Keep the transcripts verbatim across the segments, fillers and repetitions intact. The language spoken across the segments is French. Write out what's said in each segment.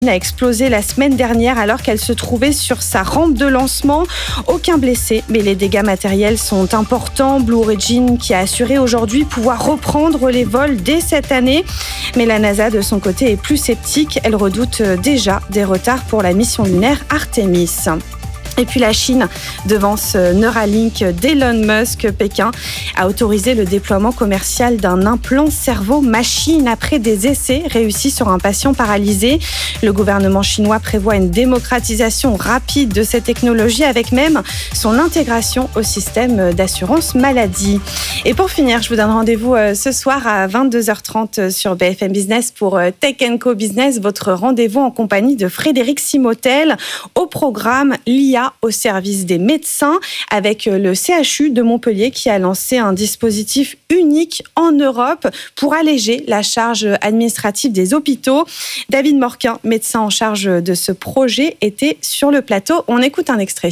a explosé la semaine dernière alors qu'elle se trouvait sur sa rampe de lancement. Aucun blessé, mais les dégâts matériels sont importants. Blue Origin qui a assuré aujourd'hui pouvoir reprendre les vols dès cette année. Mais la NASA, de son côté, est plus sceptique. Elle redoute déjà des retards pour la mission lunaire Artemis. Et puis la Chine devance Neuralink d'Elon Musk. Pékin a autorisé le déploiement commercial d'un implant cerveau-machine après des essais réussis sur un patient paralysé. Le gouvernement chinois prévoit une démocratisation rapide de cette technologie avec même son intégration au système d'assurance maladie. Et pour finir, je vous donne rendez-vous ce soir à vingt-deux heures trente sur B F M Business pour Tech and Co Business, votre rendez-vous en compagnie de Frédéric Simotel. Au programme, l'I A au service des médecins avec le C H U de Montpellier qui a lancé un dispositif unique en Europe pour alléger la charge administrative des hôpitaux. David Morquin, médecin en charge de ce projet, était sur le plateau. On écoute un extrait.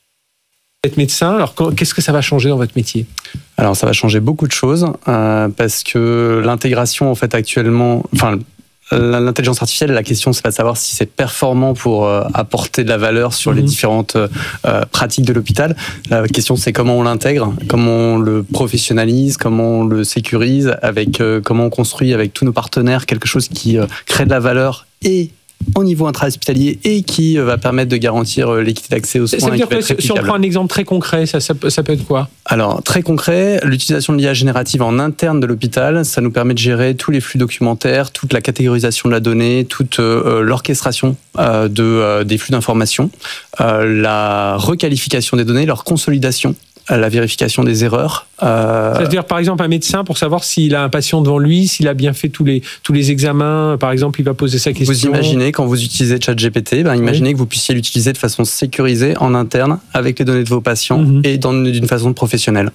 Vous êtes médecin, alors qu'est-ce que ça va changer dans votre métier ? Alors ça va changer beaucoup de choses euh, parce que l'intégration en fait actuellement, enfin l'intelligence artificielle, la question c'est pas de savoir si c'est performant pour euh, apporter de la valeur sur mmh. les différentes euh, pratiques de l'hôpital. La question c'est comment on l'intègre, comment on le professionnalise, comment on le sécurise, avec euh, comment on construit avec tous nos partenaires quelque chose qui euh, crée de la valeur et au niveau intra-hospitalier et qui va permettre de garantir l'équité d'accès aux soins. Ça veut dire que si on prend un exemple très concret, ça, ça, ça peut être quoi ? Alors, très concret, l'utilisation de l'I A générative en interne de l'hôpital, ça nous permet de gérer tous les flux documentaires, toute la catégorisation de la donnée, toute euh, l'orchestration euh, de, euh, des flux d'informations, euh, la requalification des données, leur consolidation, la vérification des erreurs. Euh... C'est-à-dire, par exemple, un médecin, pour savoir s'il a un patient devant lui, s'il a bien fait tous les, tous les examens, par exemple, il va poser sa question. Vous imaginez, quand vous utilisez ChatGPT, ben, imaginez oui. que vous puissiez l'utiliser de façon sécurisée, en interne, avec les données de vos patients mmh. et dans, d'une façon professionnelle.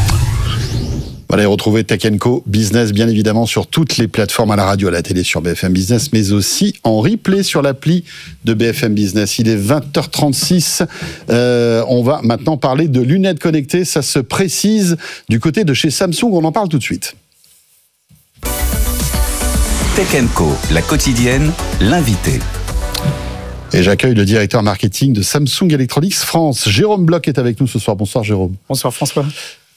Voilà, et retrouvez Tech and Co Business, bien évidemment, sur toutes les plateformes, à la radio, à la télé, sur B F M Business, mais aussi en replay sur l'appli de B F M Business. Il est vingt heures trente-six. Euh, on va maintenant parler de lunettes connectées. Ça se précise du côté de chez Samsung. On en parle tout de suite. Tech and Co, la quotidienne, l'invité. Et j'accueille le directeur marketing de Samsung Electronics France. Jérôme Bloch est avec nous ce soir. Bonsoir Jérôme. Bonsoir François.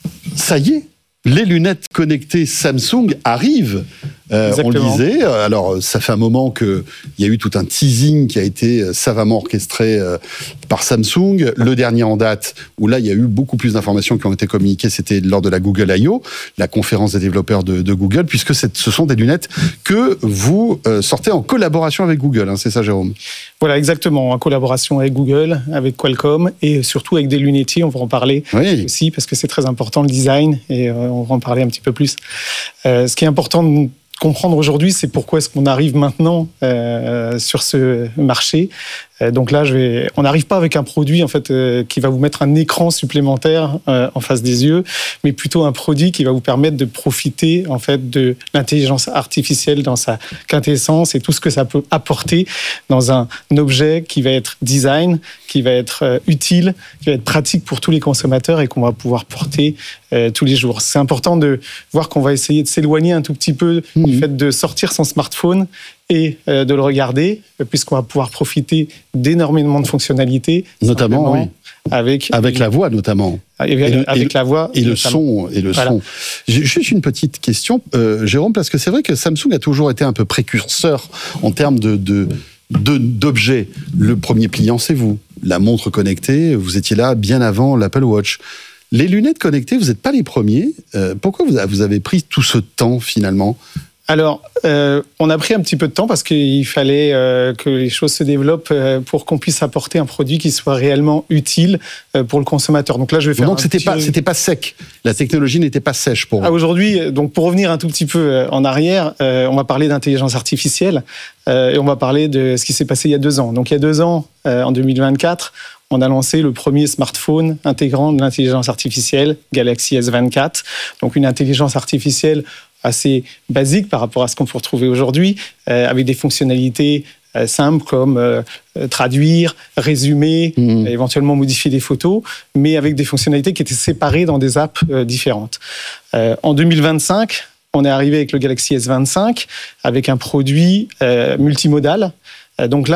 Ça y est, les lunettes connectées Samsung arrivent. Euh, on le disait. Alors, ça fait un moment qu'il y a eu tout un teasing qui a été savamment orchestré euh, par Samsung. Le dernier en date, où là, il y a eu beaucoup plus d'informations qui ont été communiquées, c'était lors de la Google I O, la conférence des développeurs de, de Google, puisque c'est, ce sont des lunettes que vous euh, sortez en collaboration avec Google. Hein, c'est ça, Jérôme ? Voilà, exactement. En collaboration avec Google, avec Qualcomm et surtout avec des lunetiers. On va en parler oui. aussi parce que c'est très important, le design, et euh, on va en parler un petit peu plus. Euh, ce qui est important de comprendre aujourd'hui, c'est pourquoi est-ce qu'on arrive maintenant euh, sur ce marché. Euh, donc là, je vais, on n'arrive pas avec un produit en fait euh, qui va vous mettre un écran supplémentaire euh, en face des yeux, mais plutôt un produit qui va vous permettre de profiter en fait de l'intelligence artificielle dans sa quintessence et tout ce que ça peut apporter dans un objet qui va être design, qui va être euh, utile, qui va être pratique pour tous les consommateurs et qu'on va pouvoir porter euh, tous les jours. C'est important de voir qu'on va essayer de s'éloigner un tout petit peu mmh. du fait de sortir son smartphone et euh, de le regarder, puisqu'on va pouvoir profiter d'énormément de fonctionnalités. Notamment, oui. Avec, avec la voix, notamment. Avec, et le, avec et, la voix. Et notamment. le son. Et le voilà. son. J'ai juste une petite question, euh, Jérôme, parce que c'est vrai que Samsung a toujours été un peu précurseur en termes de, de, de, d'objets. Le premier pliant, c'est vous. La montre connectée, vous étiez là bien avant l'Apple Watch. Les lunettes connectées, vous n'êtes pas les premiers. Euh, pourquoi vous avez pris tout ce temps, finalement ? Alors, euh, on a pris un petit peu de temps parce qu'il fallait euh, que les choses se développent euh, pour qu'on puisse apporter un produit qui soit réellement utile euh, pour le consommateur. Donc là, je vais faire. Donc un c'était petit... pas, c'était pas sec. La technologie n'était pas sèche pour vous. Ah, aujourd'hui, donc pour revenir un tout petit peu en arrière, euh, on va parler d'intelligence artificielle euh, et on va parler de ce qui s'est passé il y a deux ans. Donc il y a deux ans, euh, en deux mille vingt-quatre. On a lancé le premier smartphone intégrant de l'intelligence artificielle, Galaxy S vingt-quatre. Donc une intelligence artificielle assez basique par rapport à ce qu'on peut retrouver aujourd'hui, euh, avec des fonctionnalités euh, simples comme euh, traduire, résumer, mmh. éventuellement modifier des photos, mais avec des fonctionnalités qui étaient séparées dans des apps euh, différentes. Euh, en deux mille vingt-cinq, on est arrivé avec le Galaxy S vingt-cinq, avec un produit euh, multimodal. Euh, donc là,